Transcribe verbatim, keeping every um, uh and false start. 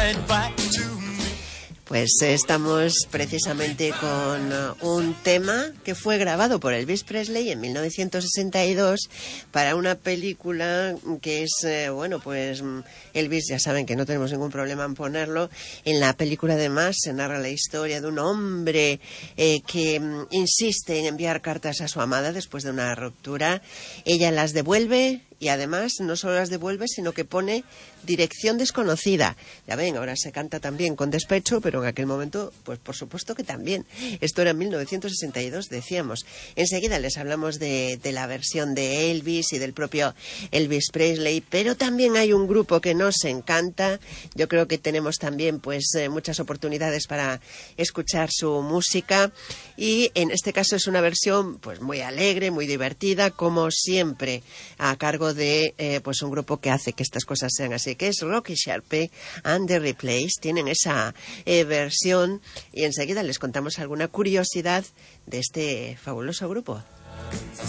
Pues estamos precisamente con un tema que fue grabado por Elvis Presley en mil novecientos sesenta y dos para una película que es, eh, bueno, pues Elvis, ya saben que no tenemos ningún problema en ponerlo. En la película además se narra la historia de un hombre eh, que mm, insiste en enviar cartas a su amada después de una ruptura. Ella las devuelve y además no solo las devuelve, sino que pone dirección desconocida. Ya ven, ahora se canta también con despecho, pero en aquel momento, pues por supuesto que también. Esto era en mil novecientos sesenta y dos, decíamos. Enseguida les hablamos de, de la versión de Elvis y del propio Elvis Presley, pero también hay un grupo que nos encanta. Yo creo que tenemos también pues eh, muchas oportunidades para escuchar su música, y en este caso es una versión pues muy alegre, muy divertida, como siempre, a cargo de eh, pues un grupo que hace que estas cosas sean así, que es Rocky Sharpe and the Replays. Tienen esa eh, versión y enseguida les contamos alguna curiosidad de este fabuloso grupo.